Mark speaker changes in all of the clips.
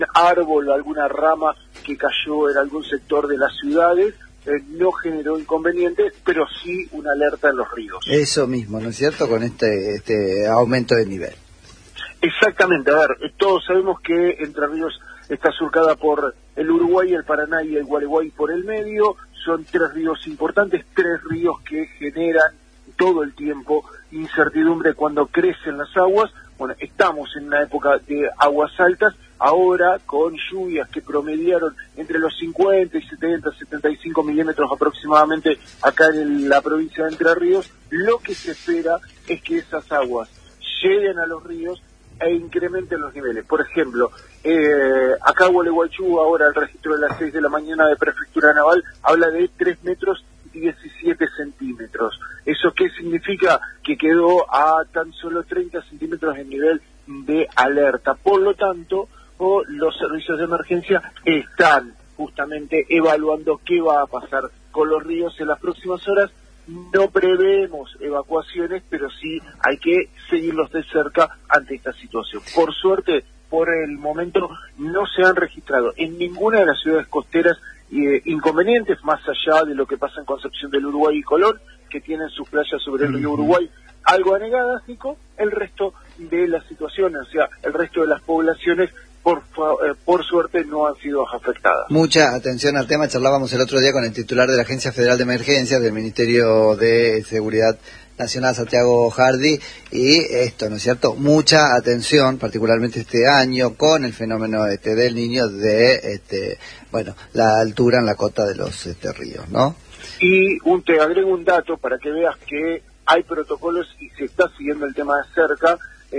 Speaker 1: árbol o alguna rama que cayó en algún sector de las ciudades no generó inconvenientes, pero sí una alerta en los ríos.
Speaker 2: Eso mismo, ¿no es cierto?, con este aumento de nivel.
Speaker 1: Exactamente, a ver, todos sabemos que Entre Ríos está surcada por el Uruguay, el Paraná y el Gualeguay por el medio. Son 3 ríos importantes, 3 ríos que generan todo el tiempo incertidumbre cuando crecen las aguas. Bueno, estamos en una época de aguas altas, ahora con lluvias que promediaron entre los 50 y 70, 75 milímetros aproximadamente acá en la provincia de Entre Ríos. Lo que se espera es que esas aguas lleguen a los ríos e incrementen los niveles. Por ejemplo, acá Gualeguaychú, ahora el registro de las 6 de la mañana de Prefectura Naval, habla de 3 metros 17 centímetros. ¿Eso qué significa? Que quedó a tan solo 30 centímetros de nivel de alerta. Por lo tanto, los servicios de emergencia están justamente evaluando qué va a pasar con los ríos en las próximas horas. No prevemos evacuaciones, pero sí hay que seguirlos de cerca ante esta situación. Por suerte, por el momento, no se han registrado en ninguna de las ciudades costeras inconvenientes, más allá de lo que pasa en Concepción del Uruguay y Colón, que tienen sus playas sobre el río Uruguay algo anegadas, Nico. El resto de las situaciones, o sea, el resto de las poblaciones, por suerte, no han sido afectadas.
Speaker 2: Mucha atención al tema. Charlábamos el otro día con el titular de la Agencia Federal de Emergencias del Ministerio de Seguridad Nacional, Santiago Hardy, y esto, ¿no es cierto?, mucha atención, particularmente este año, con el fenómeno del Niño, de la altura en la cota de los ríos, ¿no?
Speaker 1: Y te agrego un dato para que veas que hay protocolos y se está siguiendo el tema de cerca.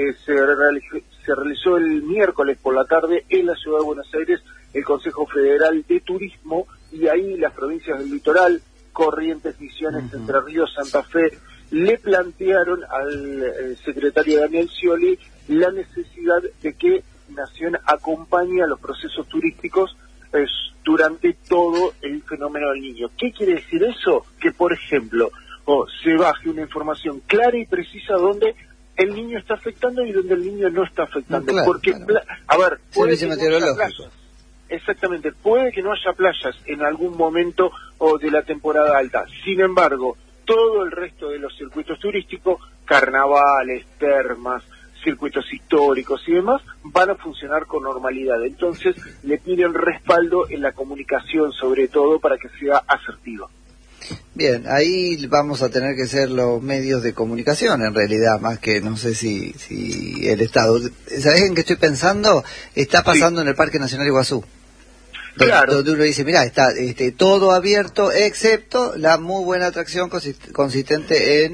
Speaker 1: Se realizó el miércoles por la tarde en la ciudad de Buenos Aires el Consejo Federal de Turismo, y ahí las provincias del litoral, Corrientes, Misiones, Entre Ríos, Santa Fe, le plantearon al secretario Daniel Scioli la necesidad de que Nación acompañe a los procesos turísticos durante todo el fenómeno del Niño. ¿Qué quiere decir eso? Que, por ejemplo, se baje una información clara y precisa donde el niño está afectando y donde el niño no está afectando.
Speaker 2: Claro,
Speaker 1: porque,
Speaker 2: claro.
Speaker 1: A ver, puede que no haya
Speaker 2: meteorológico.
Speaker 1: playas. Exactamente, puede que no haya playas en algún momento de la temporada alta. Sin embargo, todo el resto de los circuitos turísticos, carnavales, termas, circuitos históricos y demás, van a funcionar con normalidad. Entonces, le piden respaldo en la comunicación, sobre todo, para que sea asertiva.
Speaker 2: Bien, ahí vamos a tener que ser los medios de comunicación, en realidad, más que, no sé si el Estado. ¿Sabés en qué estoy pensando? Está pasando en el Parque Nacional Iguazú.
Speaker 1: Claro.
Speaker 2: Donde uno dice, mirá, está todo abierto, excepto la muy buena atracción consistente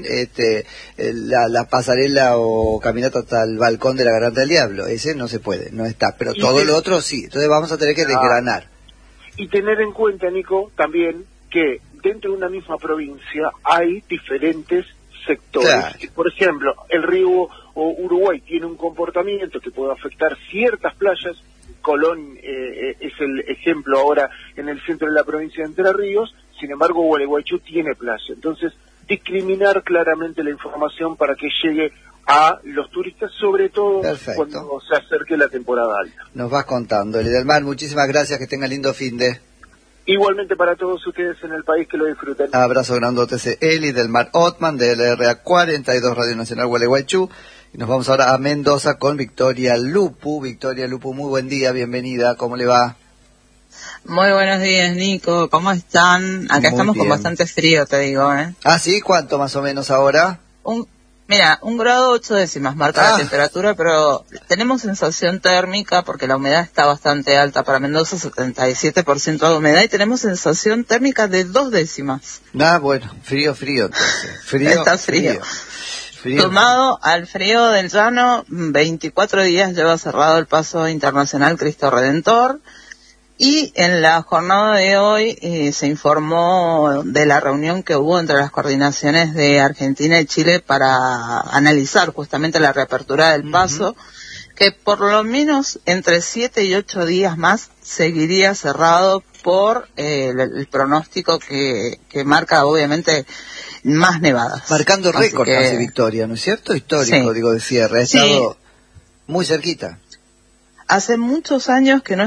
Speaker 2: en la pasarela o caminata hasta el balcón de la Garganta del Diablo. Ese no se puede, no está, pero todo lo otro sí. Entonces vamos a tener que desgranar.
Speaker 1: Y tener en cuenta, Nico, también que dentro de una misma provincia hay diferentes sectores. Claro. Por ejemplo, el río Uruguay tiene un comportamiento que puede afectar ciertas playas. Colón es el ejemplo ahora en el centro de la provincia de Entre Ríos. Sin embargo, Gualeguaychú tiene playa. Entonces, discriminar claramente la información para que llegue a los turistas, sobre todo cuando se acerque la temporada alta.
Speaker 2: Nos vas contando. Eli del Mar, muchísimas gracias, que tenga lindo fin de...
Speaker 1: Igualmente para todos ustedes en el país, que lo disfruten.
Speaker 2: Abrazo grandote, Eli del Mar Othman, de LRA 42 Radio Nacional Gualeguaychú. Y nos vamos ahora a Mendoza con Victoria Lupu. Victoria Lupu, muy buen día, bienvenida, ¿cómo le va?
Speaker 3: Muy buenos días, Nico, ¿cómo están? Acá muy estamos bien. Con bastante frío, te digo, ¿eh?
Speaker 2: ¿Ah, sí? ¿Cuánto más o menos ahora?
Speaker 3: 1 grado 8 décimas marca la temperatura, pero tenemos sensación térmica porque la humedad está bastante alta. Para Mendoza, 77% de humedad, y tenemos sensación térmica de 2 décimas.
Speaker 2: Bueno, frío entonces.
Speaker 3: Está frío. Tomado al frío del llano, 24 días lleva cerrado el paso internacional Cristo Redentor, y en la jornada de hoy se informó de la reunión que hubo entre las coordinaciones de Argentina y Chile para analizar justamente la reapertura del paso, que por lo menos entre 7 y 8 días más seguiría cerrado por el pronóstico que marca obviamente más nevadas.
Speaker 2: Marcando récord casi, Victoria, ¿no es cierto? Histórico, de cierre. Ha estado muy cerquita.
Speaker 3: Hace muchos años que no